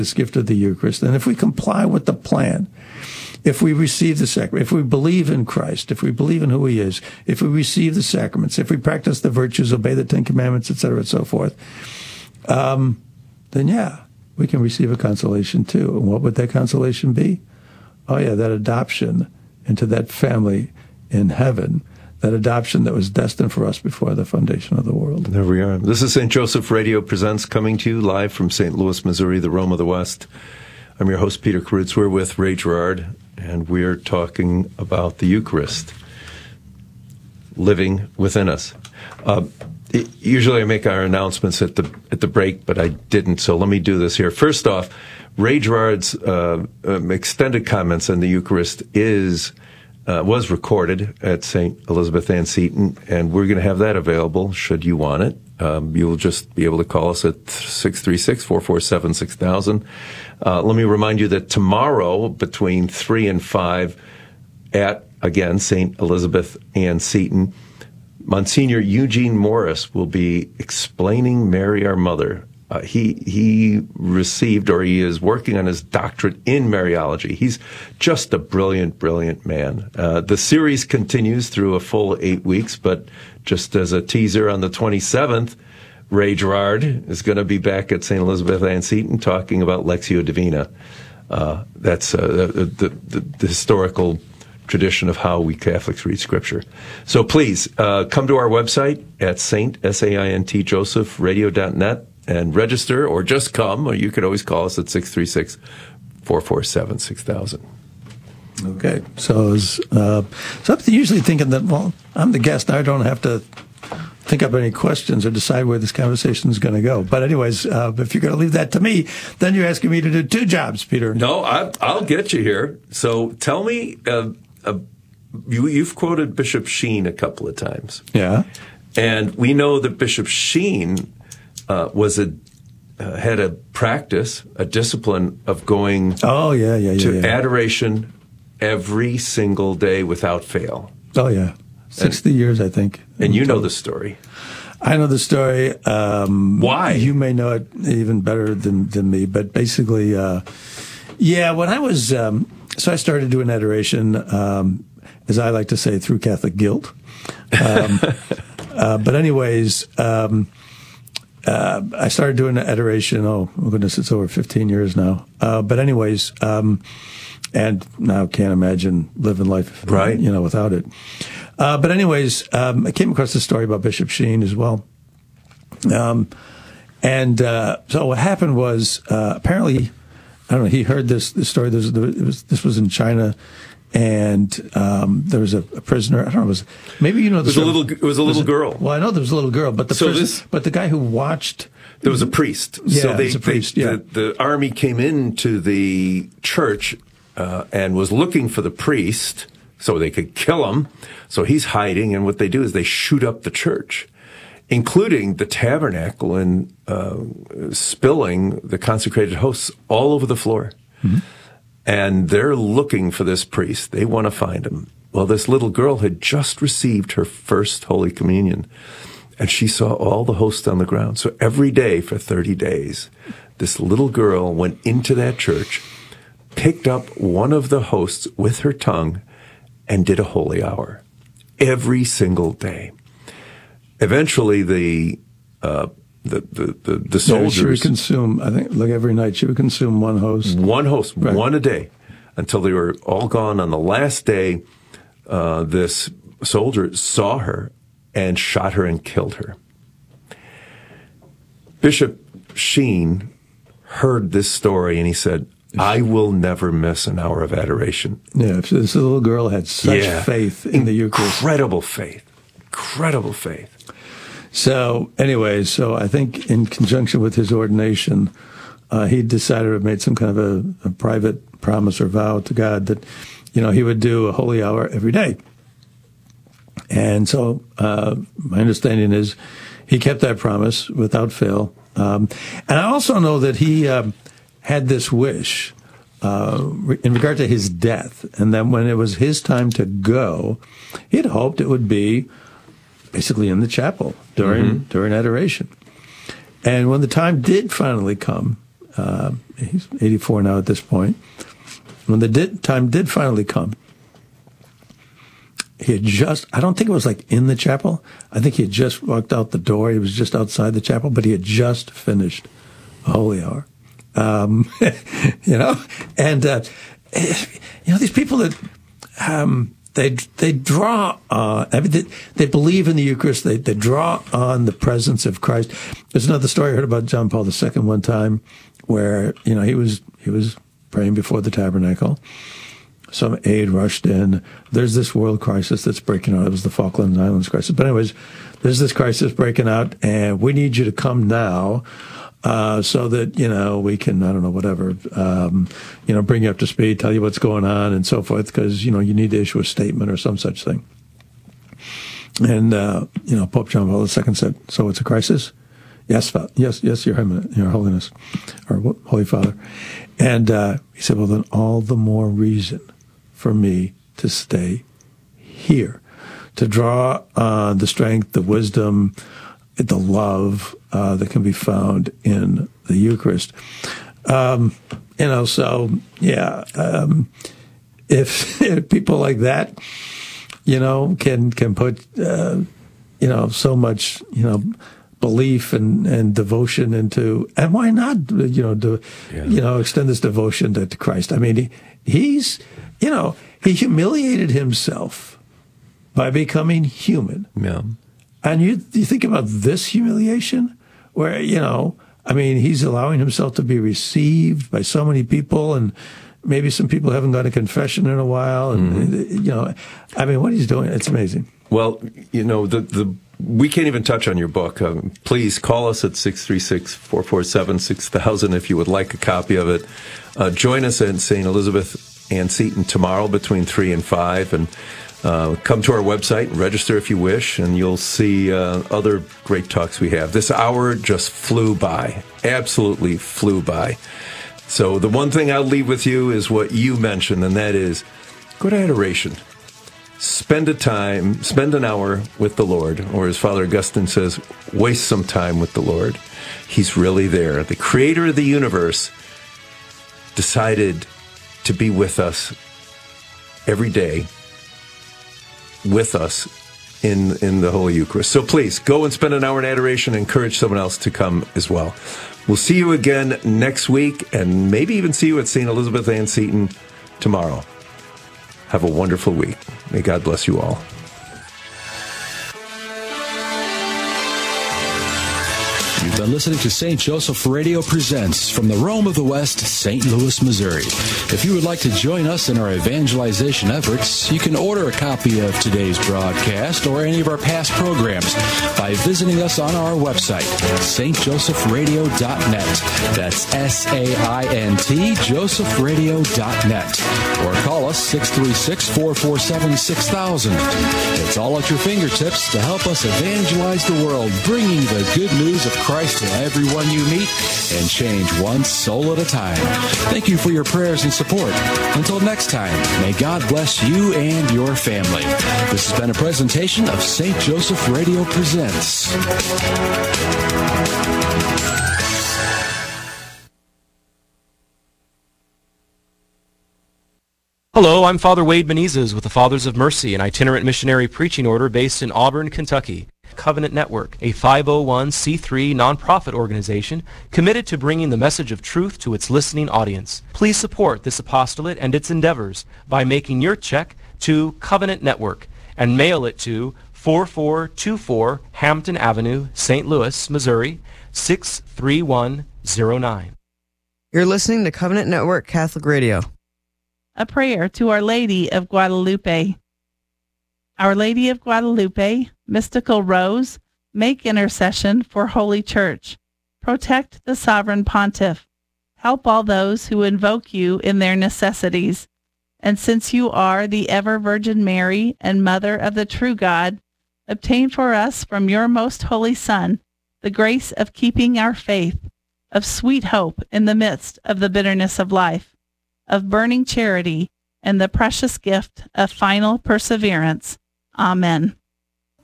this gift of the Eucharist, and if we comply with the plan, if we receive the sacrament, if we believe in Christ, if we believe in who he is, if we receive the sacraments, if we practice the virtues, obey the Ten Commandments, etc., and so forth, then yeah, we can receive a consolation too. And what would that consolation be? Oh yeah, that adoption into that family in heaven, that adoption that was destined for us before the foundation of the world. There we are. This is St. Joseph Radio Presents, coming to you live from St. Louis, Missouri, the Rome of the West. I'm your host, Peter Karutz. We're with Ray Gerard, and we're talking about the Eucharist living within us. Usually I make our announcements at the break, but I didn't, so let me do this here. First off, Ray Gerard's extended comments on the Eucharist was recorded at St. Elizabeth Ann Seton, and we're going to have that available should you want it. You'll just be able to call us at 636-447-6000. Let me remind you that tomorrow between 3 and 5 at, again, St. Elizabeth Ann Seton, Monsignor Eugene Morris will be explaining Mary, our Mother. He received, or he is working on his doctorate in Mariology. He's just a brilliant, brilliant man. The series continues through a full 8 weeks, but just as a teaser, on the 27th, Ray Gerard is going to be back at St. Elizabeth Ann Seton talking about Lectio Divina. That's the historical tradition of how we Catholics read Scripture. So please, come to our website at saintjosephradio.net and register, or just come, or you could always call us at 636-447-6000. Okay, so I'm usually thinking that, well, I'm the guest, I don't have to think up any questions or decide where this conversation is going to go. But anyways, if you're going to leave that to me, then you're asking me to do two jobs, Peter. No, I'll get you here. So tell me, you've quoted Bishop Sheen a couple of times. Yeah. And we know that Bishop Sheen had a practice, a discipline of going to adoration every single day without fail. Oh, yeah. 60 years, I think. And you know the story. I know the story. Why? You may know it even better than me, but basically, when I was, so I started doing adoration, as I like to say, through Catholic guilt. But anyways, I started doing adoration, oh my goodness, it's over 15 years now. But anyways, and now can't imagine living life, right, without it. But anyways, I came across this story about Bishop Sheen as well. So what happened was, apparently, I don't know, he heard this story. This was in China. And there was a prisoner. I don't know. Maybe you know. It was a little girl. Well, I know there was a little girl, but but the guy who watched. There was a priest. Yeah, so there was a priest. The army came into the church and was looking for the priest so they could kill him. So he's hiding, and what they do is they shoot up the church, including the tabernacle, and spilling the consecrated hosts all over the floor. Mm-hmm. And they're looking for this priest. They want to find him. Well, this little girl had just received her first Holy Communion, and she saw all the hosts on the ground. So every day for 30 days, this little girl went into that church, picked up one of the hosts with her tongue, and did a holy hour every single day. Eventually, the soldiers. She would consume, I think, like every night, she would consume one host. One host, right. One a day, until they were all gone. On the last day, this soldier saw her and shot her and killed her. Bishop Sheen heard this story and he said, I will never miss an hour of adoration. Yeah, this little girl had such faith in the Eucharist. Incredible faith. So anyways, so I think in conjunction with his ordination, he decided to have made some kind of a private promise or vow to God that, he would do a holy hour every day. And so my understanding is he kept that promise without fail. And I also know that he had this wish in regard to his death, and then when it was his time to go, he had hoped it would be basically in the chapel during adoration. And when the time did finally come, He's 84 now at this point. When the time did finally come, he had just, I don't think it was like in the chapel. I think he had just walked out the door. He was just outside the chapel, but he had just finished a holy hour. And, these people that, they draw on, they believe in the Eucharist. They draw on the presence of Christ. There's another story I heard about John Paul II one time where, he was praying before the tabernacle. Some aid rushed in. There's this world crisis that's breaking out. It was the Falkland Islands crisis. But anyways, there's this crisis breaking out, and we need you to come now so that, we can, I don't know, whatever, bring you up to speed, tell you what's going on and so forth, because, you need to issue a statement or some such thing. And, Pope John Paul II said, so it's a crisis? Yes, Your Holiness, or Holy Father. And he said, well, then all the more reason for me to stay here, to draw on the strength, the wisdom, the love that can be found in the Eucharist. If people like that, can put, so much, belief and devotion into, and why not, extend this devotion to Christ? I mean, he humiliated himself by becoming human. Yeah. And you think about this humiliation where, he's allowing himself to be received by so many people, and maybe some people haven't gone to confession in a while. And, what he's doing, it's amazing. Well, we can't even touch on your book. Please call us at 636-447-6000 if you would like a copy of it. Join us at St. Elizabeth Ann Seton tomorrow between 3 and 5. And come to our website and register if you wish, and you'll see other great talks we have. This hour just flew by, absolutely flew by. So the one thing I'll leave with you is what you mentioned, and that is go to adoration. Spend an hour with the Lord, or as Father Augustine says, waste some time with the Lord. He's really there. The creator of the universe decided to be with us every day, with us in the Holy Eucharist. So please, go and spend an hour in adoration and encourage someone else to come as well. We'll see you again next week, and maybe even see you at St. Elizabeth Ann Seton tomorrow. Have a wonderful week. May God bless you all. You've been listening to St. Joseph Radio Presents from the Rome of the West, St. Louis, Missouri. If you would like to join us in our evangelization efforts, you can order a copy of today's broadcast or any of our past programs by visiting us on our website, stjosephradio.net. That's SAINT, josephradio.net. Or call us 636-447-6000. It's all at your fingertips to help us evangelize the world, bringing the good news of Christ to everyone you meet and change one soul at a time. Thank you for your prayers and support. Until next time, may God bless you and your family. This has been a presentation of St. Joseph Radio Presents. Hello, I'm Father Wade Menezes with the Fathers of Mercy, an itinerant missionary preaching order based in Auburn, Kentucky. Covenant Network, a 501c3 nonprofit organization committed to bringing the message of truth to its listening audience. Please support this apostolate and its endeavors by making your check to Covenant Network and mail it to 4424 Hampton Avenue, St. Louis, Missouri, 63109. You're listening to Covenant Network Catholic Radio. A prayer to Our Lady of Guadalupe. Our Lady of Guadalupe, mystical rose, make intercession for Holy Church. Protect the sovereign pontiff. Help all those who invoke you in their necessities. And since you are the ever Virgin Mary and Mother of the true God, obtain for us from your most holy Son the grace of keeping our faith, of sweet hope in the midst of the bitterness of life, of burning charity, and the precious gift of final perseverance. Amen.